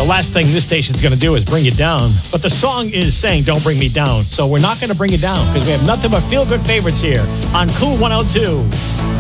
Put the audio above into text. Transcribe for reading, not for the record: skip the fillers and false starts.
last thing this station's going to do is bring you down. But the song is saying, don't bring me down. So we're not going to bring you down because we have nothing but feel-good favorites here on Cool 102.